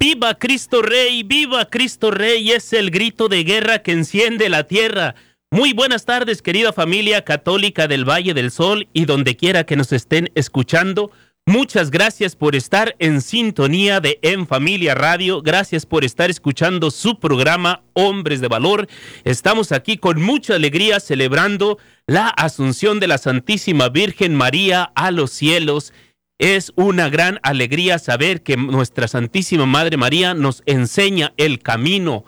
Viva Cristo Rey, es el grito de guerra que enciende la tierra. Muy buenas tardes, querida familia católica del Valle del Sol y donde quiera que nos estén escuchando. Muchas gracias por estar en sintonía de En Familia Radio. Gracias por estar escuchando su programa Hombres de Valor. Estamos aquí con mucha alegría celebrando la asunción de la Santísima Virgen María a los cielos. Es una gran alegría saber que nuestra Santísima Madre María nos enseña el camino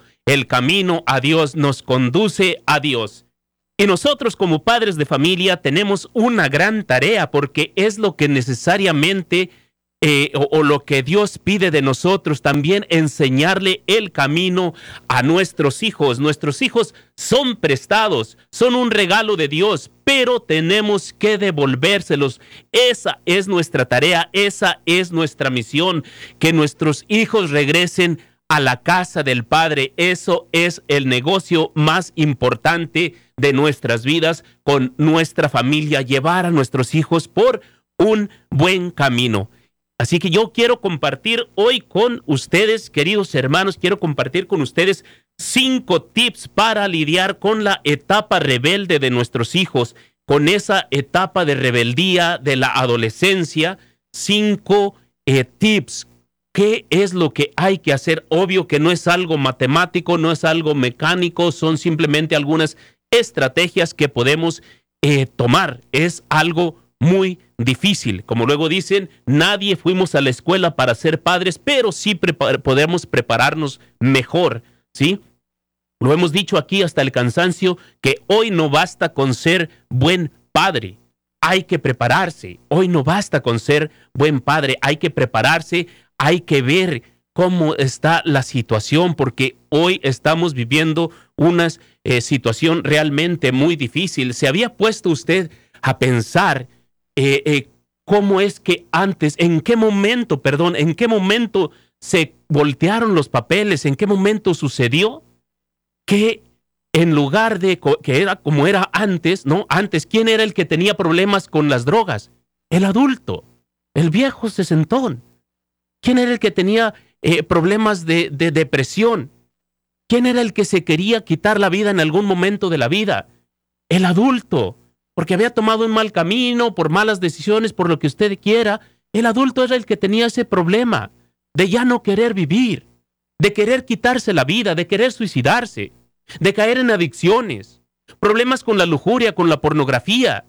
a Dios, nos conduce a Dios. Y nosotros como padres de familia tenemos una gran tarea porque es lo que necesariamente o lo que Dios pide de nosotros, también enseñarle el camino a nuestros hijos. Nuestros hijos son prestados, son un regalo de Dios, pero tenemos que devolvérselos. Esa es nuestra tarea, esa es nuestra misión, que nuestros hijos regresen a la casa del Padre. Eso es el negocio más importante de nuestras vidas con nuestra familia, llevar a nuestros hijos por un buen camino. Así que yo quiero compartir hoy con ustedes, queridos hermanos, quiero compartir con ustedes 5 tips para lidiar con la etapa rebelde de nuestros hijos, con esa etapa de rebeldía de la adolescencia. 5 tips. ¿Qué es lo que hay que hacer? Obvio que no es algo matemático, no es algo mecánico, son simplemente algunas estrategias que podemos tomar. Es algo muy difícil. Como luego dicen, nadie fuimos a la escuela para ser padres, pero sí podemos prepararnos mejor, ¿sí? Lo hemos dicho aquí hasta el cansancio, que hoy no basta con ser buen padre. Hay que prepararse. Hoy no basta con ser buen padre. Hay que prepararse. Hay que ver cómo está la situación, porque hoy estamos viviendo una situación realmente muy difícil. ¿Se había puesto usted a pensar cómo es que antes, en qué momento se voltearon los papeles? ¿En qué momento sucedió que en lugar de que era como era antes, ¿no? Antes, ¿quién era el que tenía problemas con las drogas? El adulto, el viejo sesentón. ¿Quién era el que tenía problemas de depresión? ¿Quién era el que se quería quitar la vida en algún momento de la vida? El adulto, porque había tomado un mal camino, por malas decisiones, por lo que usted quiera. El adulto era el que tenía ese problema de ya no querer vivir, de querer quitarse la vida, de querer suicidarse, de caer en adicciones, problemas con la lujuria, con la pornografía.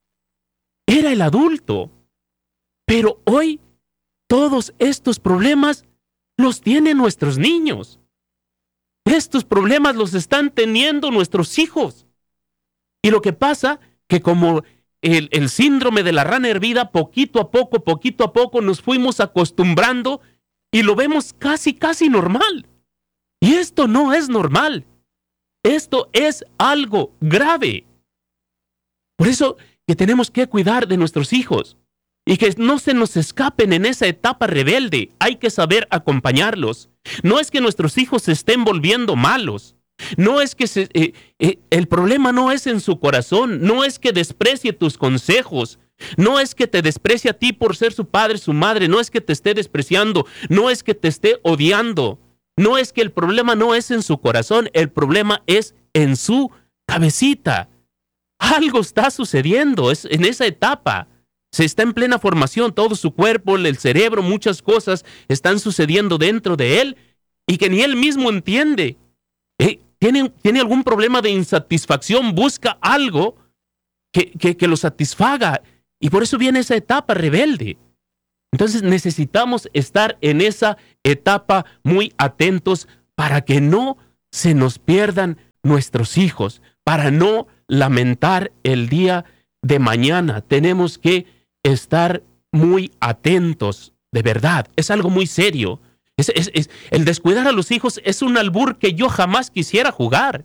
Era el adulto. Pero hoy todos estos problemas los tienen nuestros niños. Estos problemas los están teniendo nuestros hijos. Y lo que pasa, que como el síndrome de la rana hervida, poquito a poco nos fuimos acostumbrando y lo vemos casi normal. Y esto no es normal. Esto es algo grave. Por eso que tenemos que cuidar de nuestros hijos. Y que no se nos escapen en esa etapa rebelde. Hay que saber acompañarlos. No es que nuestros hijos se estén volviendo malos. No es que el problema no es en su corazón. No es que desprecie tus consejos. No es que te desprecie a ti por ser su padre, su madre. No es que te esté despreciando. No es que te esté odiando. No es que el problema no es en su corazón. El problema es en su cabecita. Algo está sucediendo en esa etapa. Se está en plena formación, todo su cuerpo, el cerebro, muchas cosas están sucediendo dentro de él y que ni él mismo entiende. Tiene algún problema de insatisfacción, busca algo que lo satisfaga y por eso viene esa etapa rebelde. Entonces necesitamos estar en esa etapa muy atentos para que no se nos pierdan nuestros hijos, para no lamentar el día de mañana. Tenemos que estar muy atentos, de verdad. Es algo muy serio. El descuidar a los hijos es un albur que yo jamás quisiera jugar.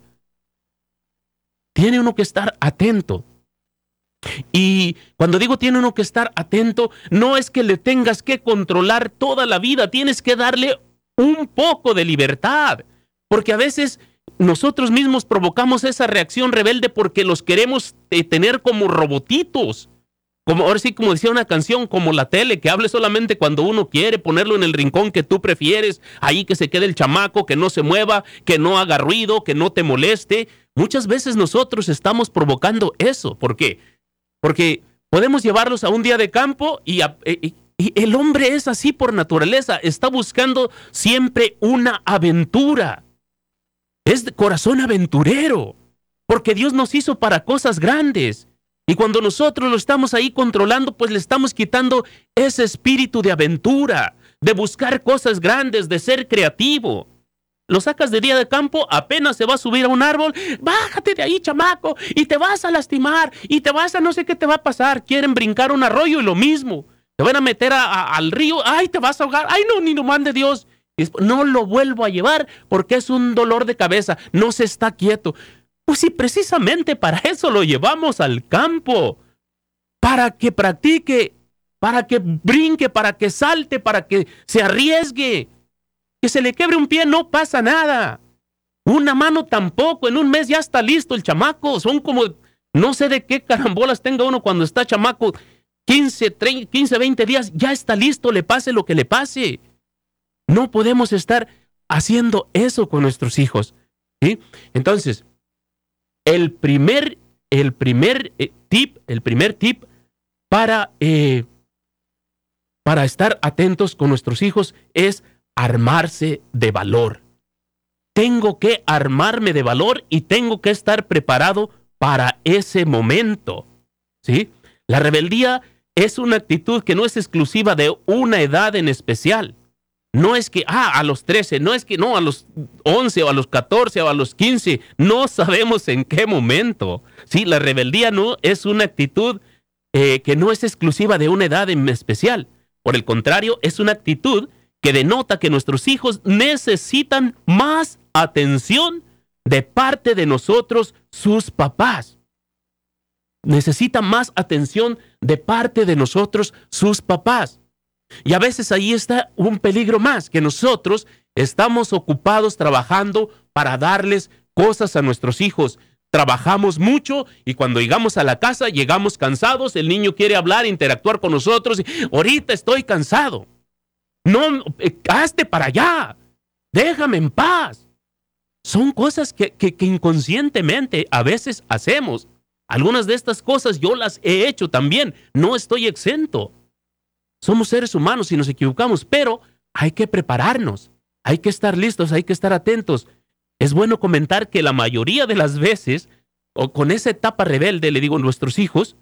Tiene uno que estar atento. Y cuando digo tiene uno que estar atento, no es que le tengas que controlar toda la vida, tienes que darle un poco de libertad, porque a veces nosotros mismos provocamos esa reacción rebelde porque los queremos tener como robotitos. como ahora sí, como decía una canción, como la tele, que hable solamente cuando uno quiere, ponerlo en el rincón que tú prefieres, ahí que se quede el chamaco, que no se mueva, que no haga ruido, que no te moleste. Muchas veces nosotros estamos provocando eso. ¿Por qué? Porque podemos llevarlos a un día de campo y el hombre es así por naturaleza, está buscando siempre una aventura. Es de corazón aventurero, porque Dios nos hizo para cosas grandes. Y cuando nosotros lo estamos ahí controlando, pues le estamos quitando ese espíritu de aventura, de buscar cosas grandes, de ser creativo. Lo sacas de día de campo, apenas se va a subir a un árbol, bájate de ahí, chamaco, y te vas a lastimar, y te vas a no sé qué te va a pasar. Quieren brincar un arroyo y lo mismo. Te van a meter al río, ay, te vas a ahogar, ay, no, ni no mande Dios. Y después, no lo vuelvo a llevar porque es un dolor de cabeza, no se está quieto. Pues sí, precisamente para eso lo llevamos al campo, para que practique, para que brinque, para que salte, para que se arriesgue. Que se le quiebre un pie no pasa nada. Una mano tampoco, en un mes ya está listo el chamaco. Son como, no sé de qué carambolas tenga uno cuando está chamaco, 15, 20 días, ya está listo, le pase lo que le pase. No podemos estar haciendo eso con nuestros hijos, ¿sí? Entonces, el primer tip para estar atentos con nuestros hijos es armarse de valor. Tengo que armarme de valor y tengo que estar preparado para ese momento, ¿sí? La rebeldía es una actitud que no es exclusiva de una edad en especial. No es que, a los 13, no es que, no, a los 11 o a los 14 o a los 15, no sabemos en qué momento. Sí, la rebeldía no es una actitud que no es exclusiva de una edad en especial. Por el contrario, es una actitud que denota que nuestros hijos necesitan más atención de parte de nosotros, sus papás. Necesitan más atención de parte de nosotros, sus papás. Y a veces ahí está un peligro más, que nosotros estamos ocupados trabajando para darles cosas a nuestros hijos. Trabajamos mucho y cuando llegamos a la casa llegamos cansados, el niño quiere hablar, interactuar con nosotros. Y, ahorita estoy cansado. No, hazte para allá. Déjame en paz. Son cosas que inconscientemente a veces hacemos. Algunas de estas cosas yo las he hecho también. No estoy exento. Somos seres humanos y nos equivocamos, pero hay que prepararnos, hay que estar listos, hay que estar atentos. Es bueno comentar que la mayoría de las veces, o con esa etapa rebelde, le digo a nuestros hijos,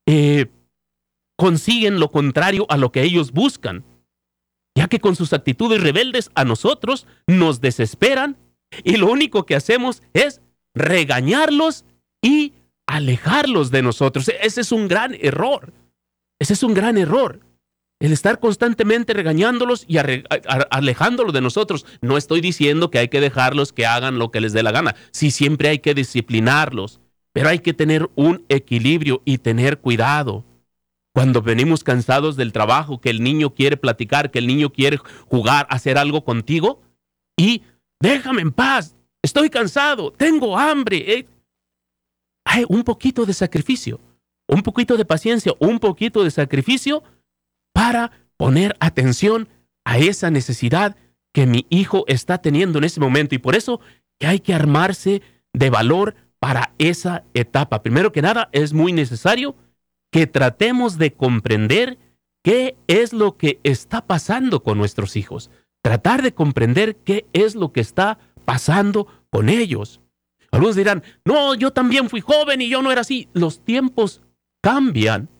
consiguen lo contrario a lo que ellos buscan, ya que con sus actitudes rebeldes a nosotros nos desesperan y lo único que hacemos es regañarlos y alejarlos de nosotros. Ese es un gran error. Ese es un gran error. El estar constantemente regañándolos y alejándolos de nosotros. No estoy diciendo que hay que dejarlos que hagan lo que les dé la gana. Sí, siempre hay que disciplinarlos, pero hay que tener un equilibrio y tener cuidado. Cuando venimos cansados del trabajo, que el niño quiere platicar, que el niño quiere jugar, hacer algo contigo, y déjame en paz, estoy cansado, tengo hambre. Hay un poquito de sacrificio, un poquito de paciencia, un poquito de sacrificio para poner atención a esa necesidad que mi hijo está teniendo en ese momento. Y por eso que hay que armarse de valor para esa etapa. Primero que nada, es muy necesario que tratemos de comprender qué es lo que está pasando con nuestros hijos. Tratar de comprender qué es lo que está pasando con ellos. Algunos dirán, no, yo también fui joven y yo no era así. Los tiempos cambian.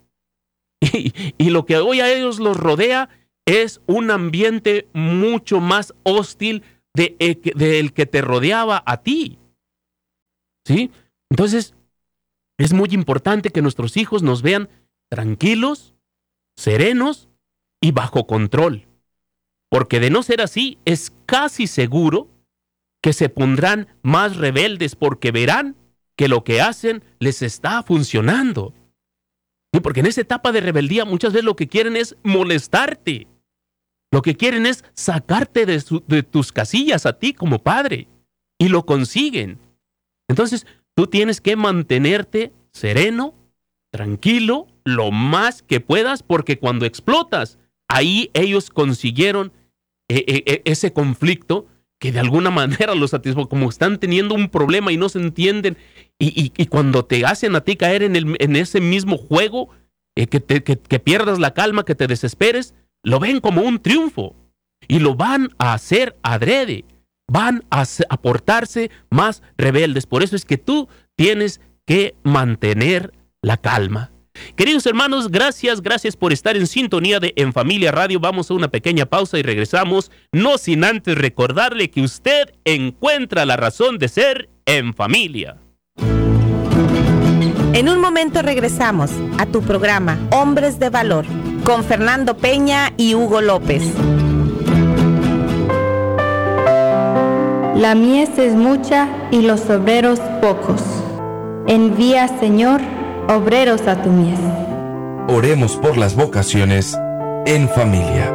Y lo que hoy a ellos los rodea es un ambiente mucho más hostil del que te rodeaba a ti. ¿Sí? Entonces, es muy importante que nuestros hijos nos vean tranquilos, serenos y bajo control. Porque de no ser así, es casi seguro que se pondrán más rebeldes porque verán que lo que hacen les está funcionando. Sí, porque en esa etapa de rebeldía muchas veces lo que quieren es molestarte. Lo que quieren es sacarte de tus casillas a ti como padre. Y lo consiguen. Entonces, tú tienes que mantenerte sereno, tranquilo, lo más que puedas, porque cuando explotas, ahí ellos consiguieron ese conflicto que de alguna manera los satisface, como están teniendo un problema y no se entienden, y cuando te hacen a ti caer en ese mismo juego, que pierdas la calma, que te desesperes, lo ven como un triunfo y lo van a hacer adrede, van a portarse más rebeldes. Por eso es que tú tienes que mantener la calma. Queridos hermanos, gracias por estar en sintonía de En Familia Radio. Vamos a una pequeña pausa y regresamos, no sin antes recordarle que usted encuentra la razón de ser en familia. En un momento regresamos a tu programa Hombres de Valor con Fernando Peña y Hugo López. La mies es mucha y los obreros pocos. Envía, Señor, obreros a tu mies. Oremos por las vocaciones en familia.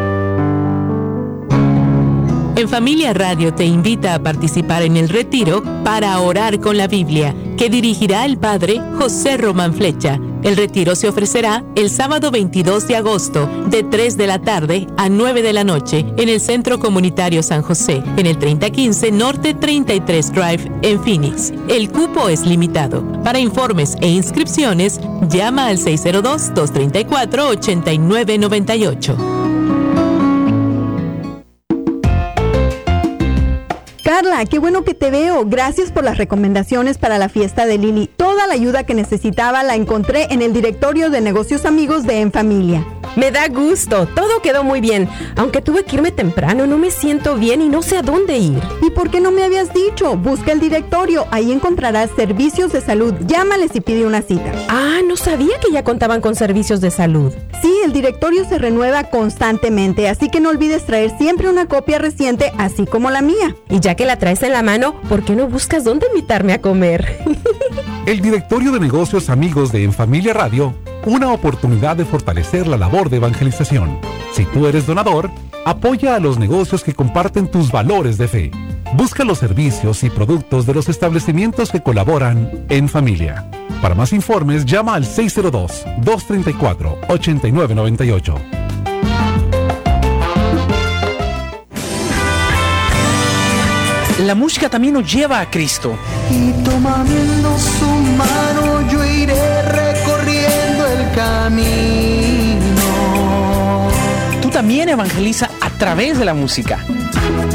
En Familia Radio te invita a participar en el retiro para orar con la Biblia, que dirigirá el padre José Román Flecha. El retiro se ofrecerá el sábado 22 de agosto, de 3 de la tarde a 9 de la noche, en el Centro Comunitario San José, en el 3015 Norte 33 Drive, en Phoenix. El cupo es limitado. Para informes e inscripciones, llama al 602-234-8998. Carla, qué bueno que te veo. Gracias por las recomendaciones para la fiesta de Lili. Toda la ayuda que necesitaba la encontré en el directorio de negocios amigos de En Familia. Me da gusto, todo quedó muy bien. Aunque tuve que irme temprano, no me siento bien y no sé a dónde ir. ¿Y por qué no me habías dicho? Busca el directorio, ahí encontrarás servicios de salud. Llámales y pide una cita. Ah, no sabía que ya contaban con servicios de salud. Sí, el directorio se renueva constantemente, así que no olvides traer siempre una copia reciente, así como la mía. Y ya que la traes en la mano, ¿por qué no buscas dónde invitarme a comer? El directorio de negocios amigos de En Familia Radio, una oportunidad de fortalecer la labor de evangelización. Si tú eres donador, apoya a los negocios que comparten tus valores de fe. Busca los servicios y productos de los establecimientos que colaboran en familia. Para más informes, llama al 602-234-8998. La música también nos lleva a Cristo. Y tomando su mano yo iré recorriendo el camino. Tú también evangeliza a través de la música.